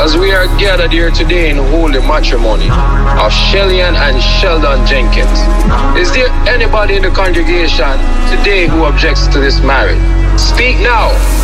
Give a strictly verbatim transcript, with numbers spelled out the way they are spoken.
As we are gathered here today in holy matrimony of Shellian and Sheldon Jenkins, is there anybody in the congregation today who objects to this marriage? Speak now.